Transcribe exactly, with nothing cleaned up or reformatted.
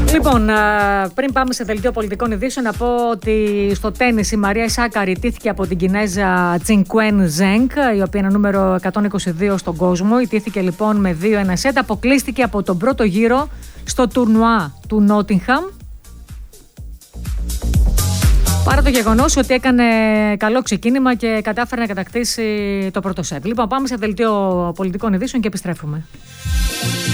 Λοιπόν, πριν πάμε σε δελτίο πολιτικών ειδήσεων, να πω ότι στο τένις η Μαρία Σάκαρη ιτήθηκε από την Κινέζα Τσινκουέν Ζενγκ, η οποία είναι νούμερο εκατόν είκοσι δύο στον κόσμο. Ιτήθηκε λοιπόν με δύο ένα σετ, αποκλείστηκε από τον πρώτο γύρο στο τουρνουά του Νότιγχαμ. Παρά το γεγονός ότι έκανε καλό ξεκίνημα και κατάφερε να κατακτήσει το πρώτο σετ. Λοιπόν, πάμε σε δελτίο πολιτικών ειδήσεων και επιστρέφουμε.